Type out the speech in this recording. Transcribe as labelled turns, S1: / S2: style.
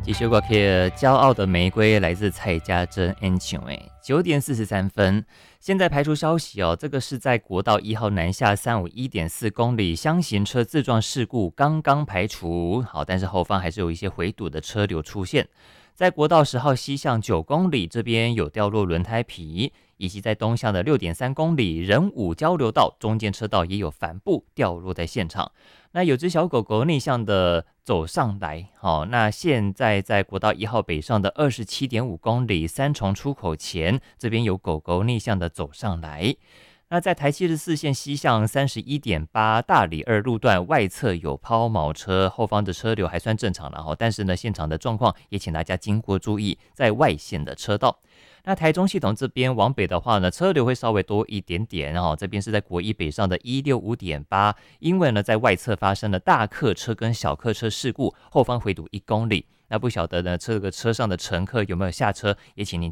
S1: 继续过去，骄傲的玫瑰来自蔡家珍 N 球9点43分。现在排除消息哦，这个是在国道1号南下351.4公里厢型车自撞事故刚刚排除，好，但是后方还是有一些回堵的车流出现。在国道10号西向9公里这边有掉落轮胎皮，以及在东向的6.3公里仁武交流道中间车道也有帆布掉落在现场。那有只小狗狗逆向的走上来，那现在在国道1号北上的27.5公里三重出口前，这边有狗狗逆向的走上来。那在台74线西向31.8大里2路段外侧有抛锚车，后方的车流还算正常了，但是呢，现场的状况也请大家经过注意，在外线的车道。那台中系统这边往北的话呢，车流会稍微多一点点，这边是在国一北上的165.8，因为呢在外侧发生了大客车跟小客车事故，后方回堵1公里。那不晓得呢，这个车上的乘客有没有下车，也请您